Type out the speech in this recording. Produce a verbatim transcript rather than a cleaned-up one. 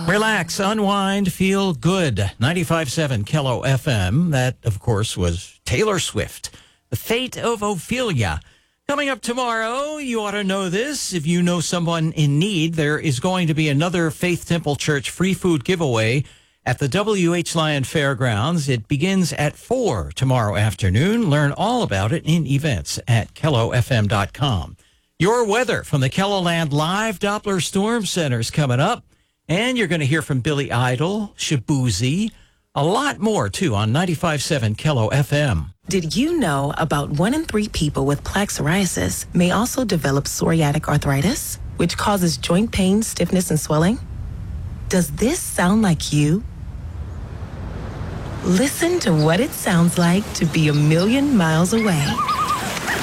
Relax, unwind, feel good. ninety-five point seven Kello F M. That, of course, was Taylor Swift. The Fate of Ophelia. Coming up tomorrow, you ought to know this. If you know someone in need, there is going to be another Faith Temple Church free food giveaway at the W H Lyon Fairgrounds. It begins at four tomorrow afternoon. Learn all about it in events at kello f m dot com. Your weather from the KELOLAND Live Doppler Storm Center is coming up. And you're going to hear from Billy Idol, Shabuzi, a lot more, too, on ninety-five point seven Kello F M. Did you know about one in three people with plaque psoriasis may also develop psoriatic arthritis, which causes joint pain, stiffness, and swelling? Does this sound like you? Listen to what it sounds like to be a million miles away.